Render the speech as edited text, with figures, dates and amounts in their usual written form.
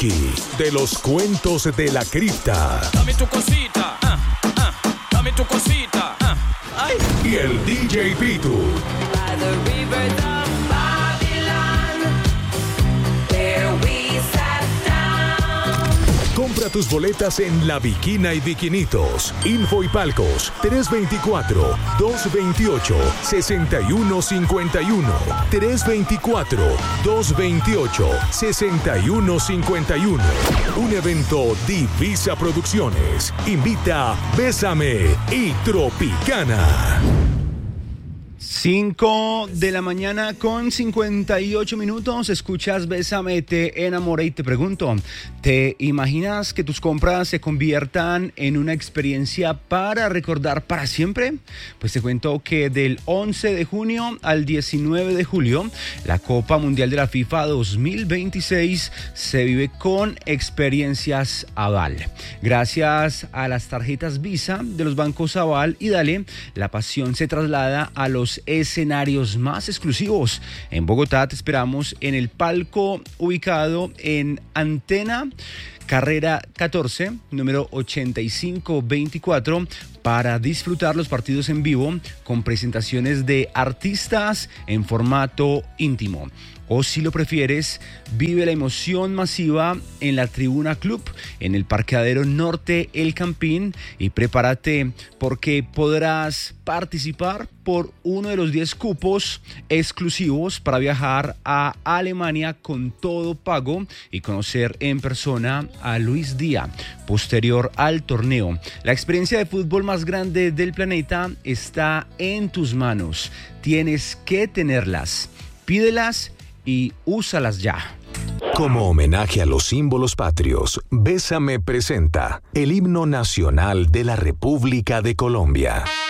Wiki de los cuentos de la cripta. Dame tu cosita, dame tu cosita, ay. Y el DJ Pitu. By the rivers of Babylon, there we sat down. Compra tus boletas en La Viquina y Viquinitos. Info y Palcos 324-228-6151. 324-228-6151. Un evento Divisa Producciones. Invita Bésame y Tropicana. 5 de la mañana con 58 minutos. Escuchas Bésame, te enamoré y te pregunto, ¿te imaginas que tus compras se conviertan en una experiencia para recordar para siempre? Pues te cuento que del 11 de junio al 19 de julio, la Copa Mundial de la FIFA 2026 se vive con experiencias Aval. Gracias a las tarjetas Visa de los bancos Aval y Dale, la pasión se traslada a los escenarios más exclusivos. En Bogotá te esperamos en el palco ubicado en Antena Carrera 14, número 8524, para disfrutar los partidos en vivo con presentaciones de artistas en formato íntimo. O si lo prefieres, vive la emoción masiva en la Tribuna Club, en el parqueadero norte El Campín, y prepárate porque podrás participar por uno de los 10 cupos exclusivos para viajar a Alemania con todo pago y conocer en persona a Luis Díaz, posterior al torneo. La experiencia de fútbol más grande del planeta está en tus manos. Tienes que tenerlas. Pídelas y úsalas ya. Como homenaje a los símbolos patrios, Bésame presenta el himno nacional de la República de Colombia.